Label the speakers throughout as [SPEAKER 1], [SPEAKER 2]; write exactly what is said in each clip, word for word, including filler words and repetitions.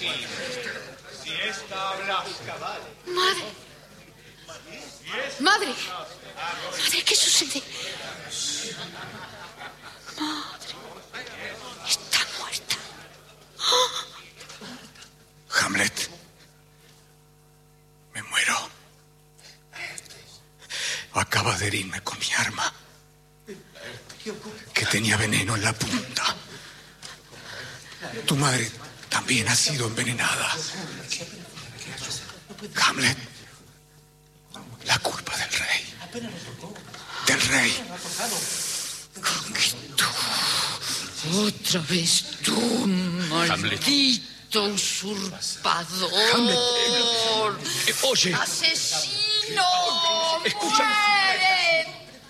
[SPEAKER 1] Sí, si esta hablas.
[SPEAKER 2] Madre. Madre. Madre, ¿qué sucede? Madre. Está muerta. ¡Oh!
[SPEAKER 3] Hamlet. Me muero. Acaba de herirme con mi arma, que tenía veneno en la punta. Tu madre también ha sido envenenada. Hamlet, la culpa del rey. Del rey.
[SPEAKER 2] Con tú. Otra vez tú, maldito usurpador.
[SPEAKER 3] Hamlet, eh, eh, oye.
[SPEAKER 2] ¡Asesino!
[SPEAKER 3] Escucha.
[SPEAKER 2] ¡Muere!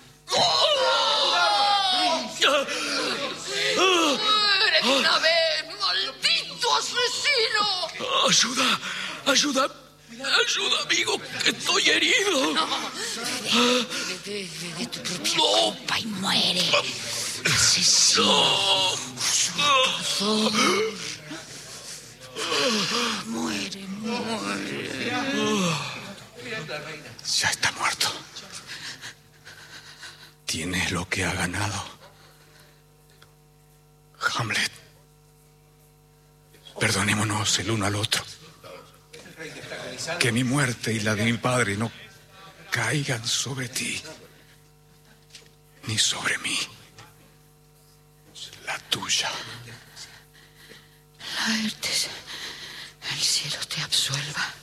[SPEAKER 2] ¡Muere de una vez, maldito asesino!
[SPEAKER 3] Ayuda, ayuda, ayuda, amigo, que estoy herido.
[SPEAKER 2] No, bebe, bebe de tu propia copa y muere. Asesino. Usurpador. Muere, muere.
[SPEAKER 3] Ya está muerto. Tiene lo que ha ganado. Hamlet, perdonémonos el uno al otro. Que mi muerte y la de mi padre no caigan sobre ti, ni sobre mí. La tuya.
[SPEAKER 2] Laertes, el cielo te absuelva.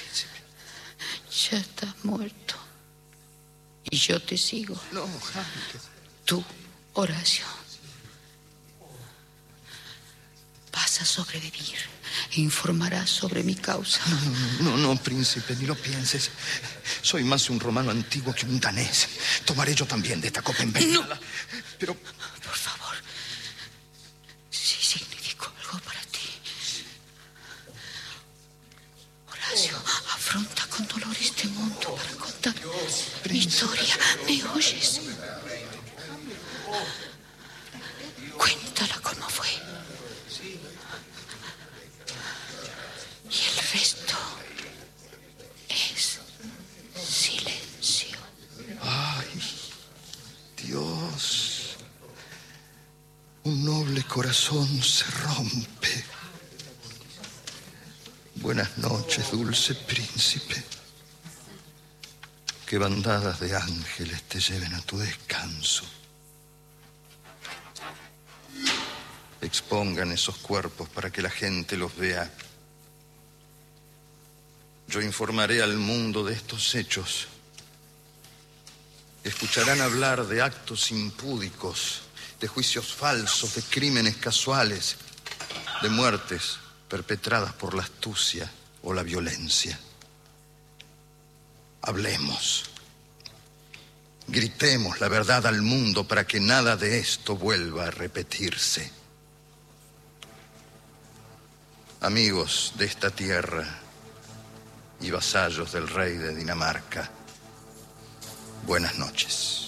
[SPEAKER 2] Ya estás muerto. Y yo te sigo.
[SPEAKER 4] No, Hamlet.
[SPEAKER 2] Tú, Horacio, vas a sobrevivir e informarás sobre mi causa.
[SPEAKER 4] No, no, no, príncipe, ni lo pienses. Soy más un romano antiguo que un danés. Tomaré yo también de esta copa envenenada.
[SPEAKER 2] No.
[SPEAKER 4] Pero...
[SPEAKER 2] Por favor, si significó algo para ti. Horacio, afronta con dolor este mundo para contar mi historia. ¿Me oyes? Cuéntala como fue. Y el resto es silencio.
[SPEAKER 4] Ay, Dios. Un noble corazón se rompe. Buenas noches, dulce príncipe. Que bandadas de ángeles te lleven a tu descanso. Expongan esos cuerpos para que la gente los vea. Yo informaré al mundo de estos hechos. Escucharán hablar de actos impúdicos, de juicios falsos, de crímenes casuales, de muertes perpetradas por la astucia o la violencia. Hablemos. Gritemos la verdad al mundo para que nada de esto vuelva a repetirse. Amigos de esta tierra y vasallos del rey de Dinamarca, buenas noches.